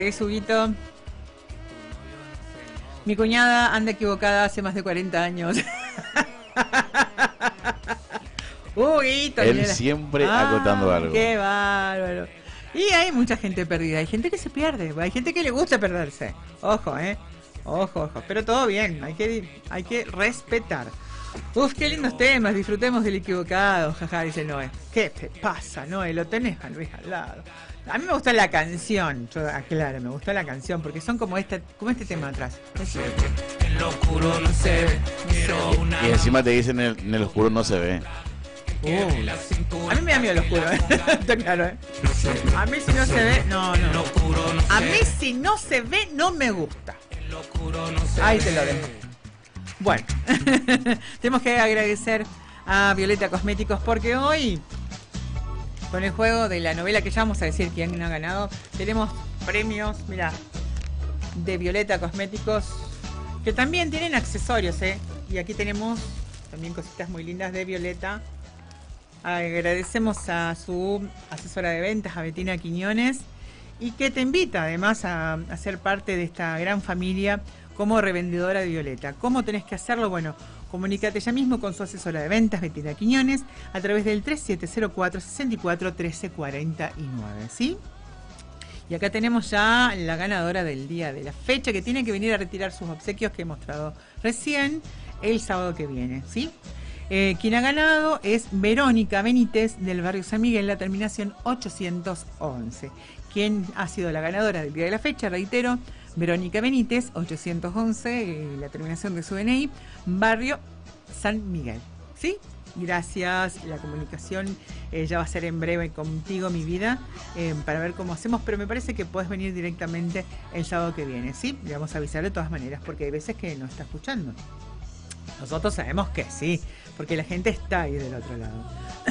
Huguito. Mi cuñada anda equivocada hace más de 40 años. Huguito. Él siempre acotando algo. Qué bárbaro. Y hay mucha gente perdida. Hay gente que se pierde. Hay gente que le gusta perderse. Ojo, Ojo. Pero todo bien. Hay que respetar. Uf, qué lindos temas. Disfrutemos del equivocado. Jaja, dice Noé. ¿Qué te pasa, Noé? Lo tenés a Luis al lado. A mí me gusta la canción. Yo aclaro, me gusta la canción porque son como este tema atrás. En lo oscuro no se ve. Y encima te dicen en el oscuro no se ve. A mí me da miedo el oscuro, está claro, A mí si no se ve, no. A mí si no se ve, no me gusta. Ahí te lo dejo. Bueno, tenemos que agradecer a Violeta Cosméticos porque hoy, con el juego de la novela que ya vamos a decir quién ha ganado, tenemos premios, mirá, de Violeta Cosméticos, que también tienen accesorios, y aquí tenemos también cositas muy lindas de Violeta. Agradecemos a su asesora de ventas, a Betina Quiñones, y que te invita además a ser parte de esta gran familia como revendedora de Violeta. ¿Cómo tenés que hacerlo? Bueno, comunícate ya mismo con su asesora de ventas, Betina Quiñones, a través del 3704-641349, ¿sí? Y acá tenemos ya la ganadora del día de la fecha, que tiene que venir a retirar sus obsequios que he mostrado recién el sábado que viene, ¿sí? Quien ha ganado es Verónica Benítez del barrio San Miguel, la terminación 811. Quien ha sido la ganadora del día de la fecha, reitero, Verónica Benítez, 811, la terminación de su DNI, barrio San Miguel. ¿Sí? Gracias, la comunicación ya va a ser en breve contigo, mi vida, para ver cómo hacemos, pero me parece que puedes venir directamente el sábado que viene, ¿sí? Le vamos a avisar de todas maneras, porque hay veces que no está escuchando. Nosotros sabemos que sí, porque la gente está ahí del otro lado.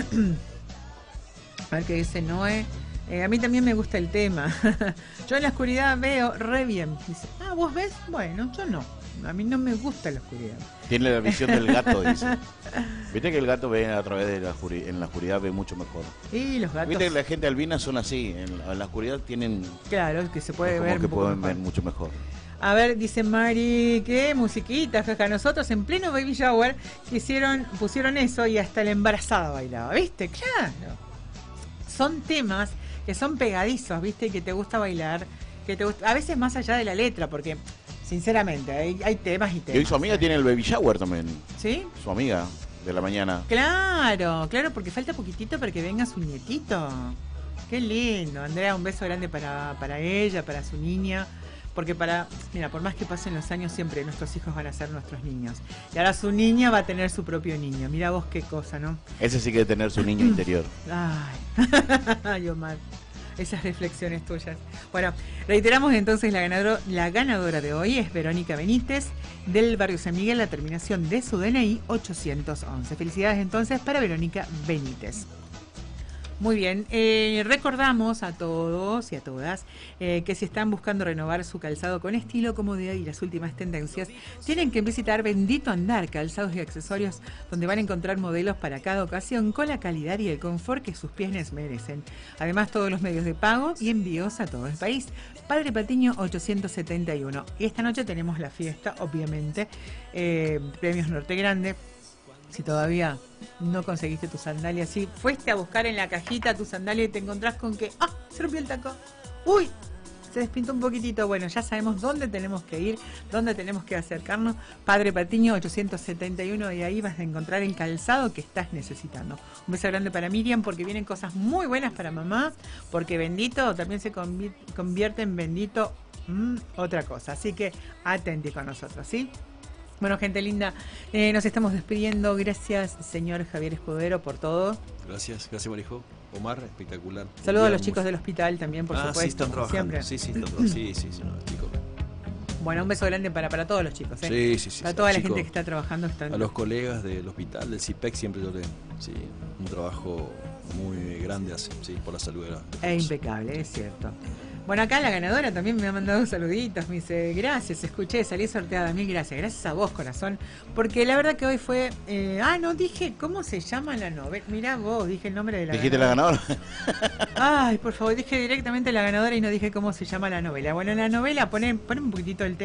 A ver qué dice Noé. A mí también me gusta el tema. Yo en la oscuridad veo re bien. Dice, ¿vos ves? Bueno, yo no. A mí no me gusta la oscuridad. Tiene la visión del gato, dice. Viste que el gato ve a través de la oscuridad, en la oscuridad ve mucho mejor. Y los gatos. Viste que la gente albina son así, en la oscuridad tienen. Claro, que se puede ver. Como que pueden ver mucho mejor. A ver, dice Mari, qué musiquita, jaja. Nosotros en pleno baby shower pusieron eso y hasta la embarazada bailaba, ¿viste? Claro. Son temas que son pegadizos, ¿viste? Que te gusta bailar, que te gusta, a veces más allá de la letra, porque sinceramente hay temas y temas. Y hoy su amiga tiene el baby shower también. ¿Sí? Su amiga de la mañana. Claro, porque falta poquitito para que venga su nietito. Qué lindo. Andrea, un beso grande para ella, para su niña. Porque mira, por más que pasen los años, siempre nuestros hijos van a ser nuestros niños. Y ahora su niña va a tener su propio niño. Mira vos qué cosa, ¿no? Ese sí que debe tener su niño interior. Ay, Omar, esas reflexiones tuyas. Bueno, reiteramos entonces la ganadora de hoy es Verónica Benítez del barrio San Miguel, la terminación de su DNI 811. Felicidades entonces para Verónica Benítez. Muy bien, recordamos a todos y a todas que si están buscando renovar su calzado con estilo, comodidad y las últimas tendencias, tienen que visitar Bendito Andar, calzados y accesorios, donde van a encontrar modelos para cada ocasión con la calidad y el confort que sus pies merecen. Además, todos los medios de pago y envíos a todo el país. Padre Patiño 871. Y esta noche tenemos la fiesta, obviamente, Premios Norte Grande. Si todavía no conseguiste tu sandalia, si fuiste a buscar en la cajita tu sandalia y te encontrás con que se rompió el taco, uy, se despintó un poquitito, bueno, ya sabemos dónde tenemos que ir, dónde tenemos que acercarnos. Padre Patiño 871, y ahí vas a encontrar el calzado que estás necesitando. Un beso grande para Miriam, porque vienen cosas muy buenas para mamá, porque Bendito también se convierte en Bendito otra cosa, así que atente con nosotros, ¿sí? Bueno, gente linda, nos estamos despidiendo. Gracias, señor Javier Escudero, por todo. Gracias, Marijo. Omar, espectacular. Saludos a los chicos del hospital también, por supuesto. Sí, están trabajando. Siempre. Sí, no, chicos. Bueno, un beso grande para todos los chicos. Sí. Para toda la gente que está trabajando. A los colegas del hospital, del CIPEC, siempre yo un trabajo muy grande hacen, por la salud de la Es impecable, es cierto. Bueno, acá la ganadora también me ha mandado saluditos, me dice, gracias, escuché, salí sorteada, mil gracias a vos, corazón, porque la verdad que hoy fue, no dije cómo se llama la novela, mirá vos, dije el nombre de la ¿Dijiste ganadora. la ganadora? Ay, por favor, dije directamente la ganadora y no dije cómo se llama la novela. Bueno, en la novela, ponen un poquitito el tema.